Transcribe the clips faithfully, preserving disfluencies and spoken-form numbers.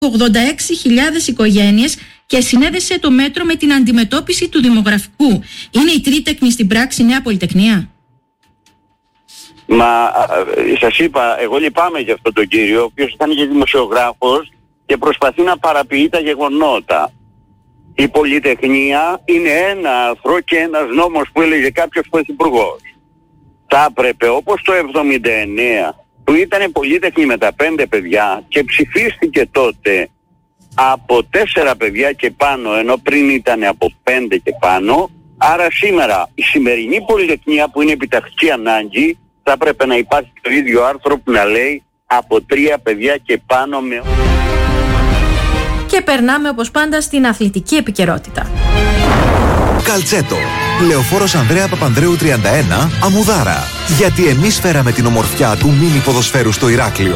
ογδόντα έξι χιλιάδες οικογένειες και συνέδεσε το μέτρο με την αντιμετώπιση του δημογραφικού. Είναι η τρίτεκνη στην πράξη νέα πολυτεχνία? Μα σας είπα, εγώ λυπάμαι για αυτόν τον κύριο, ο οποίος ήταν και δημοσιογράφος και προσπαθεί να παραποιεί τα γεγονότα. Η πολυτεχνία είναι ένα άρθρο και ένας νόμος που έλεγε κάποιος πρωθυπουργός. Θα έπρεπε όπως το εβδομήντα εννέα που ήταν πολυτεχνή με τα πέντε παιδιά και ψηφίστηκε τότε από τέσσερα παιδιά και πάνω, ενώ πριν ήταν από πέντε και πάνω. Άρα σήμερα η σημερινή πολυτεχνία που είναι επιτακτική ανάγκη θα έπρεπε να υπάρχει το ίδιο άρθρο που να λέει από τρία παιδιά και πάνω με... Και περνάμε όπως πάντα στην αθλητική επικαιρότητα. Καλτσέτο. Λεωφόρος Ανδρέα Παπανδρέου τριάντα ένα, Αμμουδάρα. Γιατί εμείς φέραμε την ομορφιά του μίνι ποδοσφαίρου στο Ηράκλειο.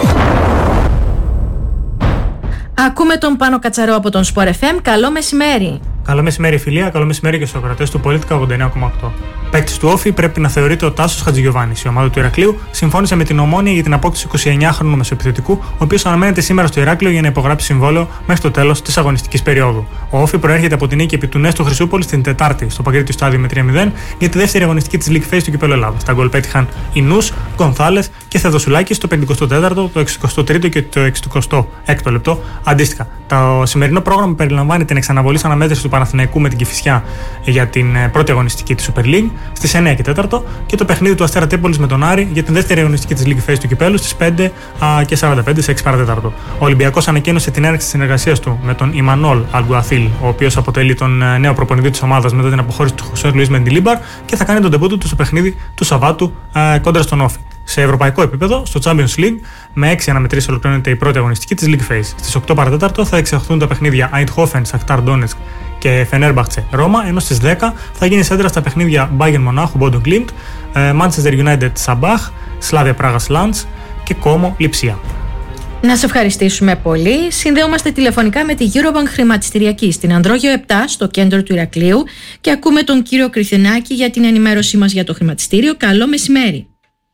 Ακούμε τον Πάνο Κατσαρό από τον Sport εφ εμ. Καλό μεσημέρι. Καλό μεσημέρι, φιλία. Καλό μεσημέρι και στους ακροατές του Πολίτικα ογδόντα εννέα κόμμα οκτώ. Παίκτης του Όφη πρέπει να θεωρείται ο Τάσος Χατζηγιοβάνης. Η ομάδα του Ηρακλείου συμφώνησε με την Ομόνοια για την απόκτηση εικοσιεννιάχρονου μεσοεπιθετικού, ο οποίος αναμένεται σήμερα στο Ηράκλειο για να υπογράψει συμβόλαιο μέχρι το τέλος της αγωνιστικής περίοδου. Ο Όφη προέρχεται από την νίκη επί του Νέστου Χρυσούπολη την Τετάρτη στο Παγκρίτιο Στάδιο με τρία μηδέν για τη δεύτερη αγωνιστική της League Phase του Κυπέλλου Ελλάδας. Τα γκολ πέτυχαν οι Νους, Γκονθάλες και Θεδοσουλάκης στο πενηκοστό τέταρτο, το εξηκοστό τρίτο και το εξηκοστό έκτο λεπτό αντίστοιχα. Το σημερινό πρόγραμμα περιλαμβάνει την εξαναβολή αναμέτρηση του Παναθηναϊκού με την Κηφισιά για την πρώτη αγωνιστική της Super League στις εννέα και τέταρτο και το παιχνίδι του Αστέρα Τρίπολης με τον Άρη για την δεύτερη αγωνιστική της League Phase του Κυπέλλου στις πέντε και σαράντα πέντε σε έξι παρά τέταρτο. Ο Ολυμπιακός ανακοίνωσε την έναρξη της συνεργασίας του με τον Ιμανόλ Αλγκουαθίλ, ο οποίος αποτελεί τον νέο προπονητή της ομάδας μετά την αποχώρηση του Χωσέ Λουίς Μεντιλίμπαρ και θα κάνει τον ντεμπούτο του στο παιχνίδι του Σαββάτου κόντρα στον Όφη. Σε ευρωπαϊκό επίπεδο, στο Champions League, με έξι αναμετρήσεις ολοκληρώνεται η πρώτη αγωνιστική της League Phase. Στις οκτώ παρά τέταρτο θα εξαχθούν τα παιχνίδια Eindhoven, Shakhtar Donetsk και Fenerbahce Ρώμα, ενώ στις δέκα θα γίνει σέντρα στα παιχνίδια Bayern Μονάχου, Bodo Glimt, Manchester United Sabah, Slavia Praga Slans και Como Lipsia. Να σε ευχαριστήσουμε πολύ. Συνδέομαστε τηλεφωνικά με τη Eurobank Χρηματιστηριακή στην Ανδρόγειο επτά, στο κέντρο του Ηρακλείου, και ακούμε τον κύριο Κρυθινάκη για την ενημέρωσή μας για το χρηματιστήριο. Καλό μεσημέρι.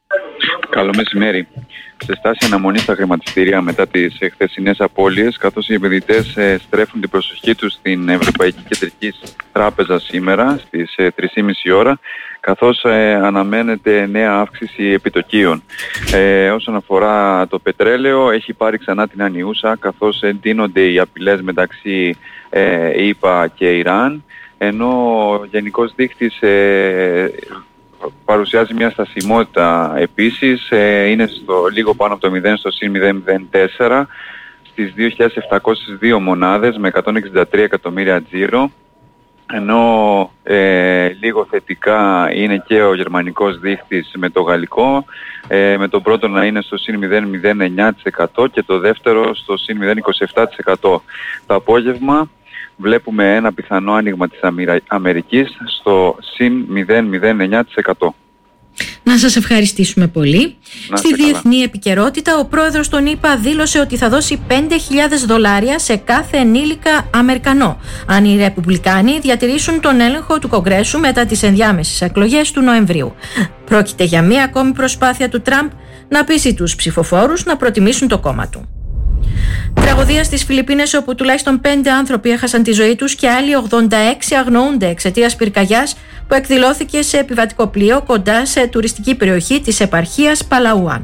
Καλό μεσημέρι. Σε στάση αναμονή στα χρηματιστήρια μετά τις χθεσινές απώλειες, καθώς οι επενδυτές στρέφουν την προσοχή τους στην Ευρωπαϊκή Κεντρική Τράπεζα σήμερα στις τρεις και μισή ώρα, καθώς αναμένεται νέα αύξηση επιτοκίων. Ε, όσον αφορά το πετρέλαιο, έχει πάρει ξανά την ανιούσα, καθώς εντείνονται οι απειλές μεταξύ ε, ΗΠΑ και Ιράν, ενώ ο γενικός δείκτης ε, παρουσιάζει μια στασιμότητα επίσης, ε, είναι στο, λίγο πάνω από το μηδέν, στο συν μηδέν κόμμα μηδέν τέσσερα στις δύο χιλιάδες επτακόσιες δύο μονάδες με εκατόν εξήντα τρία εκατομμύρια τζίρο, ενώ ε, λίγο θετικά είναι και ο γερμανικός δείκτης με το γαλλικό, ε, με το πρώτο να είναι στο συν μηδέν κόμμα μηδέν εννιά τοις εκατό και το δεύτερο στο συν μηδέν κόμμα είκοσι επτά τοις εκατό. Το απόγευμα βλέπουμε ένα πιθανό άνοιγμα της Αμερικής στο συν μηδέν κόμμα μηδέν εννιά τοις εκατό. Να σας ευχαριστήσουμε πολύ. Να Στη καλά. διεθνή επικαιρότητα, ο πρόεδρος των ΗΠΑ δήλωσε ότι θα δώσει πέντε χιλιάδες δολάρια σε κάθε ενήλικα Αμερικανό αν οι Ρεπουμπλικάνοι διατηρήσουν τον έλεγχο του Κογκρέσου μετά τις ενδιάμεσες εκλογές του Νοεμβρίου. Πρόκειται για μία ακόμη προσπάθεια του Τραμπ να πείσει τους ψηφοφόρους να προτιμήσουν το κόμμα του. Τραγωδία στις Φιλιππίνες, όπου τουλάχιστον πέντε άνθρωποι έχασαν τη ζωή τους και άλλοι ογδόντα έξι αγνοούνται εξαιτίας πυρκαγιάς που εκδηλώθηκε σε επιβατικό πλοίο κοντά σε τουριστική περιοχή της επαρχίας Παλαουάν.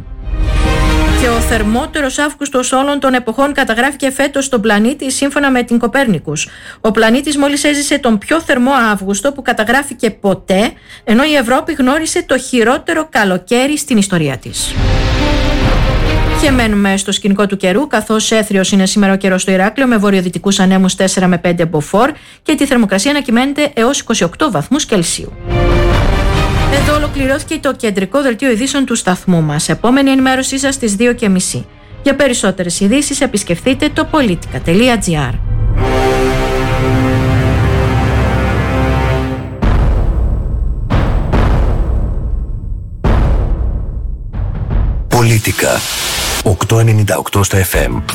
Και ο θερμότερος Αύγουστος όλων των εποχών καταγράφηκε φέτος στον πλανήτη σύμφωνα με την Κοπέρνικους. Ο πλανήτης μόλις έζησε τον πιο θερμό Αύγουστο που καταγράφηκε ποτέ, ενώ η Ευρώπη γνώρισε το χειρότερο καλοκαίρι στην ιστορία της. Και μένουμε στο σκηνικό του καιρού, καθώς έθριος είναι σήμερα ο καιρός στο Ηράκλειο με βορειοδυτικούς ανέμους τέσσερα με πέντε μποφόρ και τη θερμοκρασία να κυμαίνεται έως είκοσι οκτώ βαθμούς Κελσίου. Εδώ ολοκληρώθηκε το κεντρικό δελτίο ειδήσεων του σταθμού μας. Επόμενη ενημέρωσή σας στις δύο και μισή. Για περισσότερες ειδήσεις επισκεφτείτε το politica τελεία gr. Πολίτικα οκτακόσια ενενήντα οκτώ στα εφ εμ.